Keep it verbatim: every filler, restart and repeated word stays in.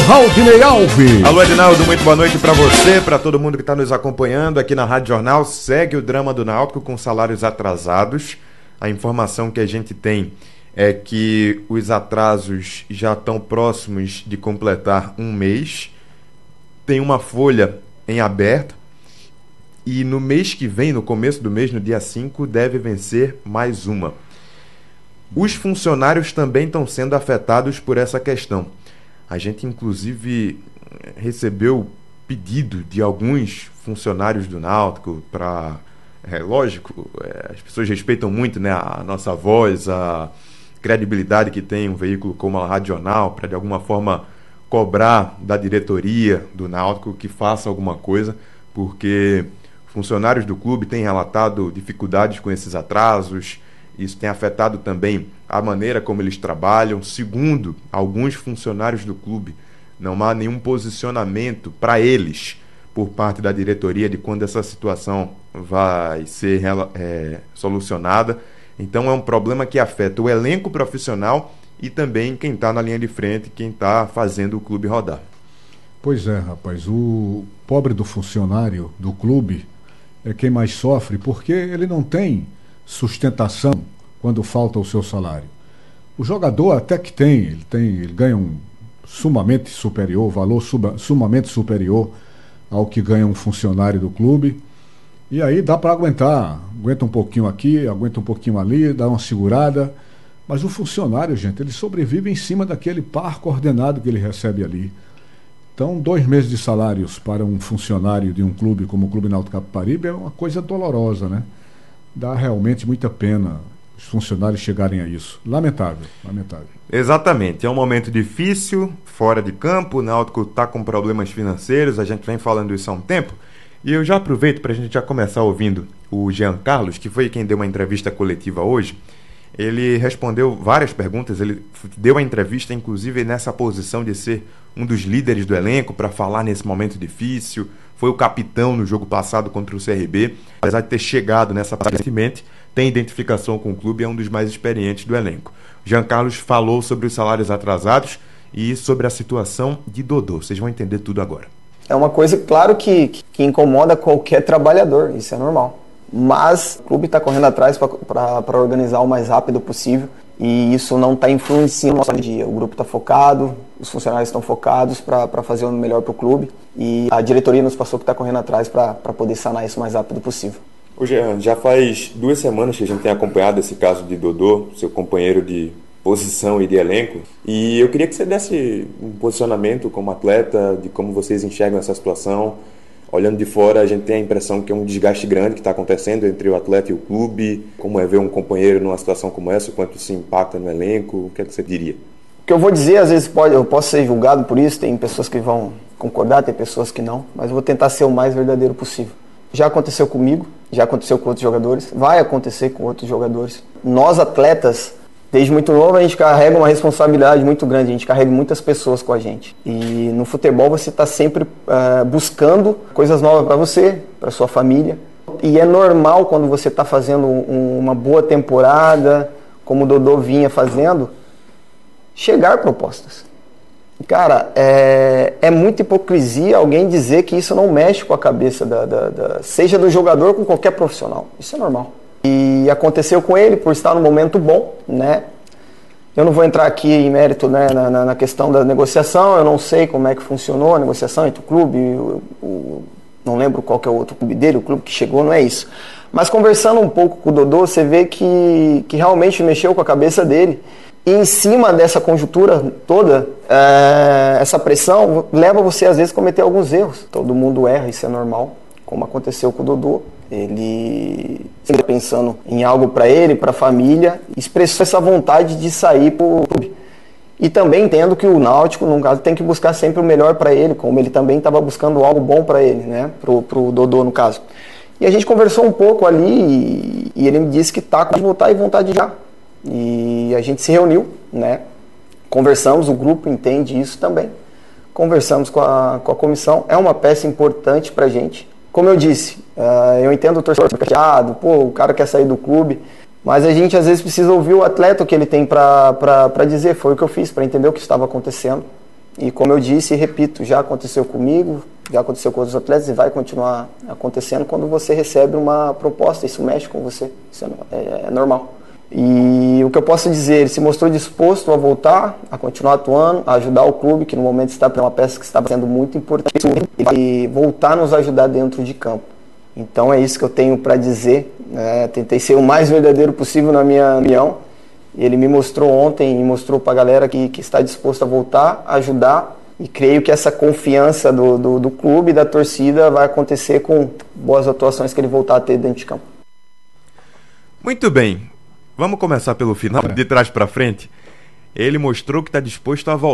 Raudinei Alves. Alô, Edinaldo, muito boa noite para você, para todo mundo que está nos acompanhando aqui na Rádio Jornal. Segue o drama do Náutico com salários atrasados. A informação que a gente tem é que os atrasos já estão próximos de completar um mês. Tem uma folha em aberto e no mês que vem, no começo do mês, no dia cinco, deve vencer mais uma. Os funcionários também estão sendo afetados por essa questão. A gente, inclusive, recebeu pedido de alguns funcionários do Náutico para... É lógico, é, as pessoas respeitam muito, né, a nossa voz, a credibilidade que tem um veículo como a Rádio Jornal, para, de alguma forma, cobrar da diretoria do Náutico que faça alguma coisa, porque funcionários do clube têm relatado dificuldades com esses atrasos. Isso tem afetado também a maneira como eles trabalham. Segundo alguns funcionários do clube, não há nenhum posicionamento para eles por parte da diretoria de quando essa situação vai ser é, solucionada. Então é um problema que afeta o elenco profissional e também quem está na linha de frente, quem está fazendo o clube rodar. Pois é, rapaz, o pobre do funcionário do clube é quem mais sofre, porque ele não tem sustentação quando falta o seu salário. O jogador até que tem, ele tem, ele ganha um sumamente superior, valor sub, sumamente superior ao que ganha um funcionário do clube, e aí dá para aguentar, aguenta um pouquinho aqui, aguenta um pouquinho ali, dá uma segurada, mas o funcionário, gente, ele sobrevive em cima daquele par coordenado que ele recebe ali. Então, dois meses de salários para um funcionário de um clube como o Clube Náutico Capibaribe é uma coisa dolorosa, né? Dá realmente muita pena os funcionários chegarem a isso. Lamentável, lamentável. Exatamente, é um momento difícil, fora de campo, o Náutico está com problemas financeiros, a gente vem falando isso há um tempo, e eu já aproveito para a gente já começar ouvindo o Jean Carlos, que foi quem deu uma entrevista coletiva hoje. Ele respondeu várias perguntas, ele deu a entrevista, inclusive, nessa posição de ser um dos líderes do elenco para falar nesse momento difícil. Foi o capitão no jogo passado contra o C R B, apesar de ter chegado nessa recentemente, tem identificação com o clube e é um dos mais experientes do elenco. Jean Carlos falou sobre os salários atrasados e sobre a situação de Dodô. Vocês vão entender tudo agora. É uma coisa, claro, que, que incomoda qualquer trabalhador, isso é normal. Mas o clube está correndo atrás para organizar o mais rápido possível e isso não está influenciando o nosso dia. O grupo está focado, os funcionários estão focados para fazer o melhor para o clube e a diretoria nos passou que está correndo atrás para poder sanar isso o mais rápido possível. Ô Jean, já faz duas semanas que a gente tem acompanhado esse caso de Dodô, seu companheiro de posição e de elenco, e eu queria que você desse um posicionamento como atleta, de como vocês enxergam essa situação. Olhando de fora, a gente tem a impressão que é um desgaste grande que está acontecendo entre o atleta e o clube. Como é ver um companheiro numa situação como essa, o quanto isso impacta no elenco, o que é que você diria? O que eu vou dizer, às vezes pode, eu posso ser julgado por isso, tem pessoas que vão concordar, tem pessoas que não, mas eu vou tentar ser o mais verdadeiro possível. Já aconteceu comigo, já aconteceu com outros jogadores, vai acontecer com outros jogadores. Nós, atletas, desde muito novo, a gente carrega uma responsabilidade muito grande, a gente carrega muitas pessoas com a gente. E no futebol você está sempre uh, buscando coisas novas para você, para sua família. E é normal quando você está fazendo um, uma boa temporada, como o Dodô vinha fazendo, chegar propostas. Cara, é, é muita hipocrisia alguém dizer que isso não mexe com a cabeça, da, da, da, seja do jogador ou com qualquer profissional. Isso é normal. E aconteceu com ele por estar num momento bom, né? Eu não vou entrar aqui em mérito, né, na, na questão da negociação, eu não sei como é que funcionou a negociação entre o clube, o, o, não lembro qual que é o outro clube dele, o clube que chegou, não é isso. Mas conversando um pouco com o Dodô, você vê que, que realmente mexeu com a cabeça dele. E em cima dessa conjuntura toda, é, essa pressão leva você às vezes a cometer alguns erros. Todo mundo erra, isso é normal, como aconteceu com o Dodô. Ele, pensando em algo para ele, para a família, expressou essa vontade de sair para o clube. E também entendo que o Náutico, no caso, tem que buscar sempre o melhor para ele, como ele também estava buscando algo bom para ele, né? Para o Dodô, no caso. E a gente conversou um pouco ali e, e ele me disse que está com vontade e vontade já. E a gente se reuniu, né? Conversamos, o grupo entende isso também. Conversamos com a, com a comissão, é uma peça importante para a gente. Como eu disse, uh, eu entendo o torcedor chateado, pô, o cara quer sair do clube, mas a gente às vezes precisa ouvir o atleta, o que ele tem para dizer. Foi o que eu fiz, para entender o que estava acontecendo. E como eu disse e repito, já aconteceu comigo, já aconteceu com outros atletas e vai continuar acontecendo quando você recebe uma proposta, isso mexe com você, isso é, é normal. E o que eu posso dizer, ele se mostrou disposto a voltar, a continuar atuando, a ajudar o clube, que no momento está para uma peça que estava sendo muito importante, e voltar a nos ajudar dentro de campo. Então é isso que eu tenho para dizer, né? Tentei ser o mais verdadeiro possível na minha opinião. Ele me mostrou ontem e mostrou para a galera que, que está disposto a voltar, a ajudar, e creio que essa confiança do, do, do clube e da torcida vai acontecer com boas atuações que ele voltar a ter dentro de campo. Muito bem, vamos começar pelo final, de trás para frente. Ele mostrou que está disposto a voltar.